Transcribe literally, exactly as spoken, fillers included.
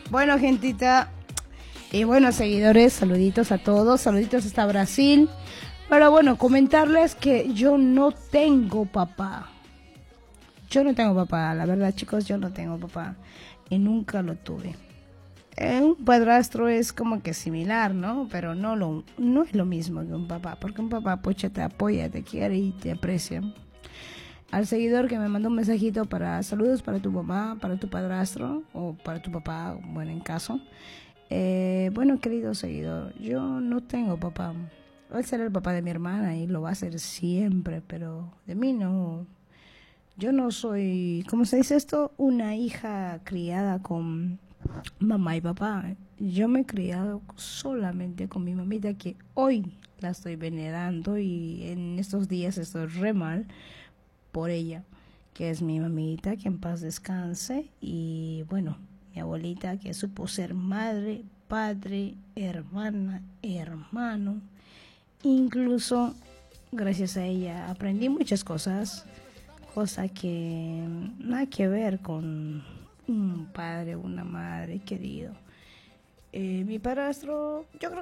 Bueno, gentita, y bueno, seguidores, saluditos a todos, saluditos hasta Brasil. Pero bueno, comentarles que yo no tengo papá. Yo no tengo papá, la verdad, chicos, yo no tengo papá. Y nunca lo tuve. Eh, un padrastro es como que similar, ¿no? Pero no, lo, no es lo mismo que un papá. Porque un papá, pucha, te apoya, te quiere y te aprecia. Al seguidor que me mandó un mensajito para saludos para tu mamá, para tu padrastro o para tu papá, bueno, en caso. Eh, bueno, querido seguidor, yo no tengo papá. Él será el papá de mi hermana y lo va a ser siempre, pero de mí no. Yo no soy, ¿cómo se dice esto? Una hija criada con mamá y papá. Yo me he criado solamente con mi mamita, que hoy la estoy venerando y en estos días estoy re mal por ella, que es mi mamita, que en paz descanse. Y bueno, mi abuelita, que supo ser madre, padre, hermana, hermano. Incluso gracias a ella aprendí muchas cosas, cosa que nada que ver con un padre o una madre querido. Eh, mi padrastro, yo creo